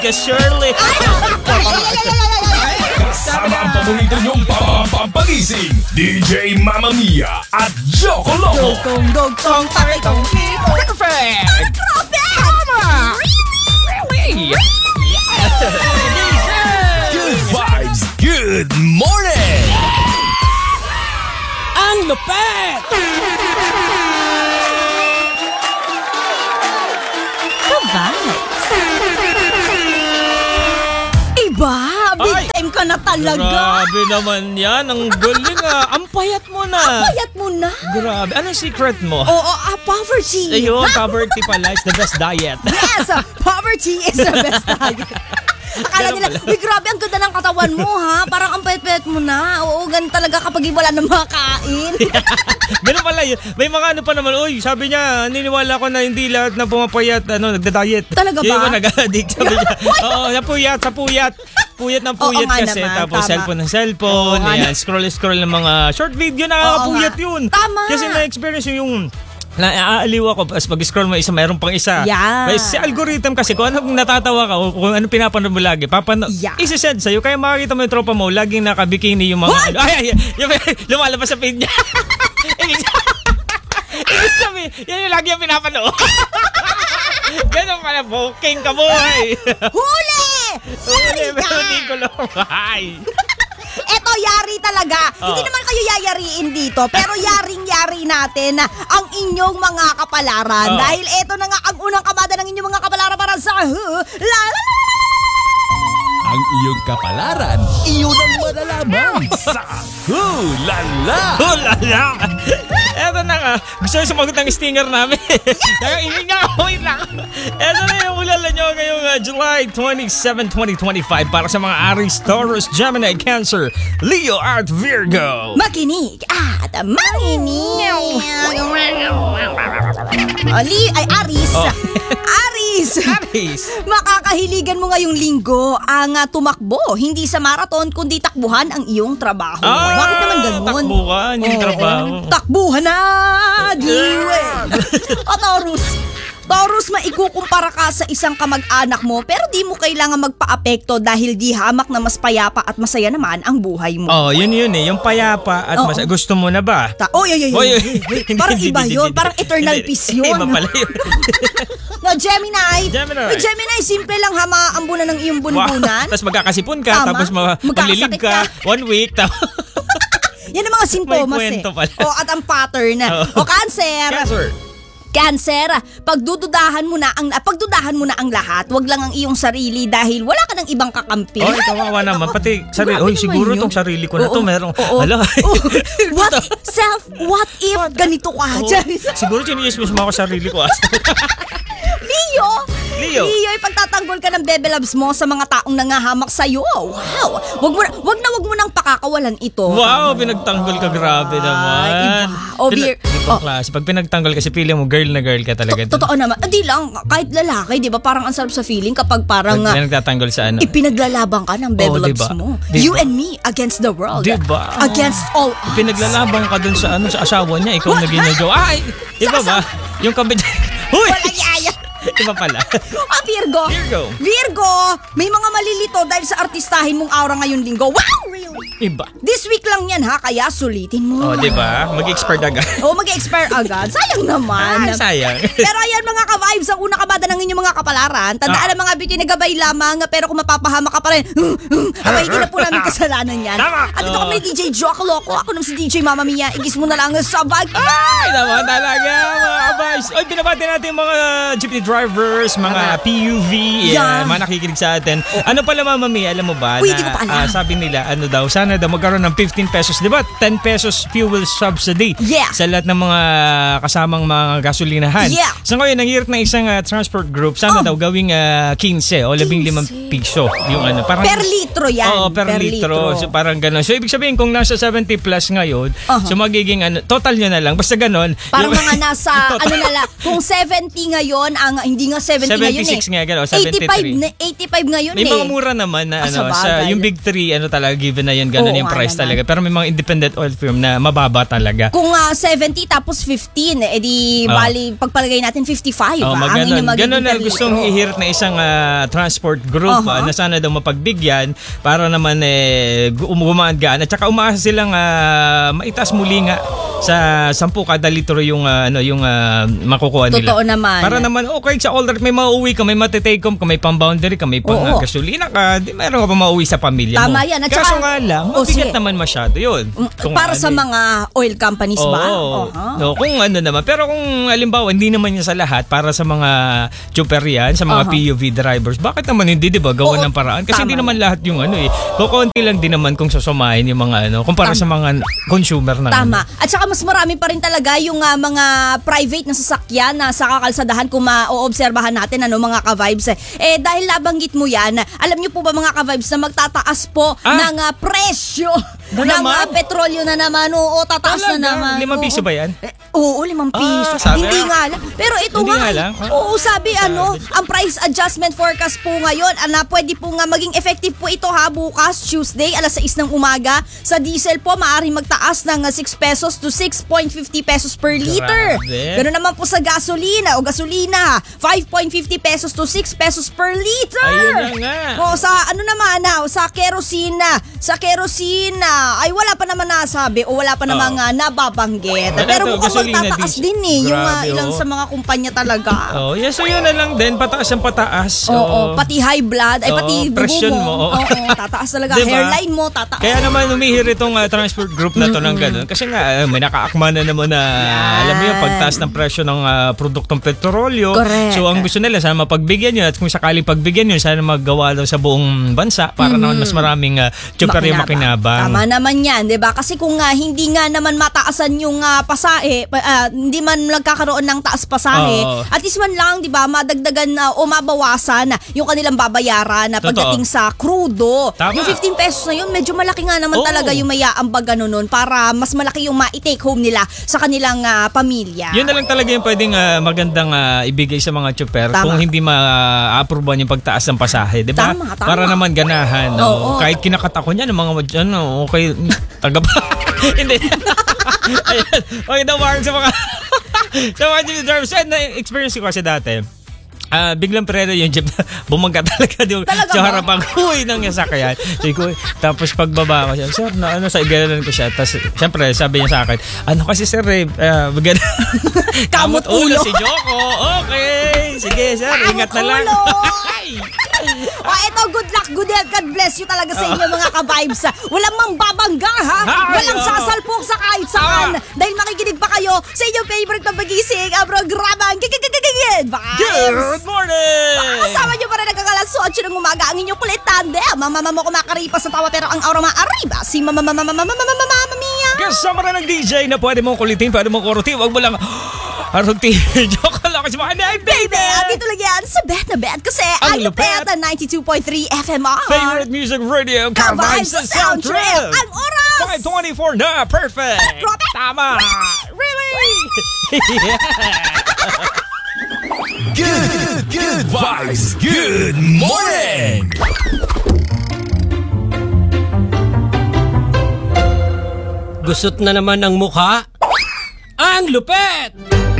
Shirley. Kasama ang paborito niyong pampagising, DJ Mama Mia at Joko Loco. Dugtong, taritong, perfect. Tama. Really? Good vibes, good morning. Ang lupet. Iba, big time ka na talaga. Grabe naman yan. Ang galing Ang payat mo na. Payat mo na. Grabe. Anong secret mo? Oo, poverty. Ayun, poverty pala is the best diet. Yes, poverty is the best diet. Akala nila, uy, grabe, ang ganda ng katawan mo, ha? Parang ang payat-payat mo na. Oo, ganun talaga kapag wala nang makain. Ganun pala yun. May mga ano pa naman, uy, sabi niya, niniwala ko na hindi lahat na pumapayat, nagda-diet. Talaga ba? Yung iba nag-addict, sabi niya. Oo, sa puyat. Puyat ng puyat kasi. Naman, tapos tama. cellphone. Ayan, scroll ng mga short video, nakakapuyat yun. Tama. Kasi na-experience yung naaaliw ako as pag-scroll mo isa, mayroon pang isa. Yeah. Kaya si algorithm kasi kung anong natatawa ka o kung anong pinapanood mo lagi, isi-send sa'yo. Kaya makikita mo yung tropa mo, laging naka-bikini yung mga yung lumalabas sa feed niya. Ibig sabihin, yan yung lagi yung pinapanood. Ganun pala, booking ka boy. Huli! Pero hindi ko lang. Eto, yari talaga. Hindi naman kayo yayariin dito, pero yaring-yari natin ang inyong mga kapalaran. Dahil eto na nga ang unang kamada ng inyong mga kapalaran para sa Ang iyong kapalaran, iyon ang malalaman sa Hulala. Hulala! Eto na nga. Gusto nyo sumagot ng stinger namin. Kaya wait lang. Eto na yung hulala nyo ngayong July 27, 2025 para sa mga Aries, Taurus, Gemini, Cancer, Leo at Virgo. makinig at manginig. Aris. Aries. Makakahiligan mo ngayong linggo ang tumakbo. Hindi sa marathon, kundi takbuhan ang iyong trabaho. Bakit naman ganun? Takbuhan yung trabaho. Takbuhan na! Diwe! O Taurus, maikukumpara ka sa isang kamag-anak mo pero di mo kailangan magpa-apekto dahil di hamak na mas payapa at masaya naman ang buhay mo. Yun yung payapa at gusto mo na ba? Parang iba yun. Parang eternal peace yun. Iba pala yun. No, Gemini, simple lang ha, maaambunan ng iyong bunbunan. Tapos magkakasipon ka, Tama. tapos maglilib ka, 1 week, yan ang mga sintomas May kwento pala. At ang pattern. Cancer, pagdududahan mo na ang lahat. Wag lang ang iyong sarili dahil wala ka ng ibang kakampi. Kawawa naman. Pati sarili. Siguro tong sarili ko na to merong. What if ganito ka? Siguro chinismis mo ako sarili ko. Leo, ipagtatanggol ka ng bebe loves mo sa mga taong nangahamak sa'yo. Wow! Wag mo nang pakakawalan ito. Wow, pinagtanggol ka, grabe naman. Ibang klase. Pag pinagtanggol kasi feeling mo girl na girl ka talaga. Totoo naman. Hindi lang, kahit lalaki, di ba? Parang ang sarap sa feeling kapag parang pinagtatanggol sa ano. Ipinaglalaban ka ng bebe loves mo. You and me against the world. Diba? Against all odds. Pinaglalabang ka dun sa sa asawa niya. Ikaw na ginagawa. Ay! Iba ba? Yung kabit. Huy! Walang yaya. Iba pala. Virgo, may mga malilito dahil sa artistahin mong aura ngayong linggo. Wow! Really? Iba. This week lang yan ha, kaya sulitin mo. Diba? Mag-expire agad. Mag-expire agad. Sayang naman. Sayang. Pero ayan mga ka-vibes, ang unang kabada ng inyong mga kapalaran. Tandaan ang mga beauty na gabay lamang, pero kung mapapahama ka pa rin, hindi na po namin kasalanan yan. Tama. At ito kami DJ Joko Loco. Ako naman si DJ Mama Mia. Igis mo na lang sa bag. Ay, naman talaga mga kabars. Binabati natin yung mga jeepney drivers, mga PUV, mga nakikinig sa atin. Ano pala Mama Mia, alam mo ba? Uy, di ko pa alam. Sabi nila, sana daw magkaroon ng 15 pesos, di ba? 10 pesos fuel subsidy sa lahat ng mga kasamang mga gasolinahan. Yeah. So ngayon, nangyirap ng isang transport group, sana daw gawing 15 o 15 piso. Yung parang, per litro yan. Oo, per litro. So parang gano'n. So ibig sabihin, kung nasa 70 plus ngayon, so magiging total nyo na lang. Basta gano'n. Parang mga nasa, kung 70 ngayon, hindi nga 70 ngayon 76 nga, gano'n. 73. 85 ngayon May mga mura naman na sa yung big 3, talaga given na yan gano'n. ganun Oo yung nga price naman. talaga. Pero may mga independent oil firm na mababa talaga. Kung 70 tapos 15, edi bali pagpalagay natin 55. Oh, ang inyong magiging ganun na per gustong litro. ihirit na isang transport group na sana daw mapagbigyan para naman gumaan-gaan. At saka umaasa silang maitaas muli nga sa 10 kada litro yung makukuha nila. Totoo naman. Para naman okay sa all may mauuwi ka, may matitake home ka, may pang-boundary ka, may pang-gasolina ka, di meron ka pa mauwi sa pamilya mo. Tama yan. At Kaso saka- nga lang, Oh, mabigat sige. naman masyado yun. Kung Para sa mga oil companies ba? No, kung ano naman. Pero kung halimbawa, hindi naman yan sa lahat, para sa mga chopper yan, sa mga PUV drivers, bakit naman hindi, di ba, gawa Oo, ng paraan? Kasi tama. hindi naman lahat yung kukunti lang din naman kung susumahin yung mga kumpara sa mga consumer na. Tama. At saka mas marami pa rin talaga yung mga private na sasakyan na sa kakalsadahan kung maoobserbahan natin mga ka-vibes. Dahil nabanggit mo yan, alam niyo po ba mga ka-vibes na magtataas po ng presyo Na ng naman? petrolyo na naman. Oo, tataas Talaga? na naman. 5 piso ba yan? Oo, 5 piso. sabi Hindi nga. nga lang. Pero ito Hindi nga. nga lang? Oo, sabi ang price adjustment forecast po ngayon, pwede po nga maging effective po ito bukas, Tuesday, alas 6 ng umaga. Sa diesel po, maaaring magtaas ng 6 pesos to 6.50 pesos per liter. Grabe. Ganoon naman po sa gasolina, 5.50 pesos to 6 pesos per liter. Ayun na nga. O sa sa kerosene, ay wala pa naman nasabi o wala pa namang nababanggit. Ano Pero to, mukhang gasolina, magtataas diesel? din yung Grabe, ilang oh. sa mga kumpanya talaga. Oh, yes, so yun na lang din. Pataas ang pataas. Oo, pati high blood, ay pati bubo presyon mo. mo. Oo, tataas talaga. Diba? Hairline mo, tataas. Kaya naman umihir itong transport group na to ng ganun. Kasi nga, may nakaakma na naman na, alam mo yun, pagtaas ng presyo ng produktong petrolyo. Correct. So, ang gusto nila, sana mapagbigyan yun. At kung sakaling pagbigyan yun, sana maggawa daw sa buong bansa para naman mas maraming chopper yung makinabang. Tama naman yan, di ba? Kasi kung hindi nga naman mataasan yung pasahe, hindi man nagkakaroon ng taas pasahe, Oo. at least man lang, di ba, madagdagan o mabawasan yung kanilang babayaran na pagdating sa krudo. Tama. Yung 15 pesos na yun, medyo malaki nga naman Oo. talaga yung mayaambag nun para mas malaki yung ma-take home nila sa kanilang pamilya. Yun na lang talaga yung pwedeng magandang ibigay sa mga chopper Tama. kung hindi ma-approvean yung pagtaas ng pasahe, di ba? Tama. Para naman ganahan. Oo. Kahit kinakat ako niyan, ng mga okay, taga ba? Hindi. Ayan. Okay, daw warning sa mga sa mga jeep drivers. Na-experience ko kasi dati. Biglang preno yung jeep bumangga talaga yung Talaga sa ba? harapan ko ng sasakyan. Tapos pagbaba ko siya, sir, sa igalanan ko siya. Tapos syempre sabi niya sa akin, kasi sir, Kamot ulo. si Joko. Okay. Sige sir, ingat na lang. Eto, good luck, good health, God bless you talaga sa inyo mga ka-vibes. Walang mambabangga walang sasalpok sa kahit saan. Dahil makikinig pa kayo sa inyong favorite na pagising, ang programang Vibes. Good morning! Kasama nyo pa rin nagkakalas 8 ng umaga ang inyong kulit tandem. Mama mo kumakaripas sa tawa pero ang aura maariba. Si Mama Mia. Kasama rin ng DJ na pwede mong kulitin, pwede mong kurutin. Huwag mo lang harutin. Joke lang kasi mga Baby, at dito lang yan sa Bet na Bet kasi Ang ang lupet lupet. 92.3 FMR. favorite music radio, Ka-vibes sa sound trip. Ang oras! 5:24 na, perfect! Grabe. Tama! Really? Good vibes. Good morning. Gusot na naman ang mukha? Ang lupet!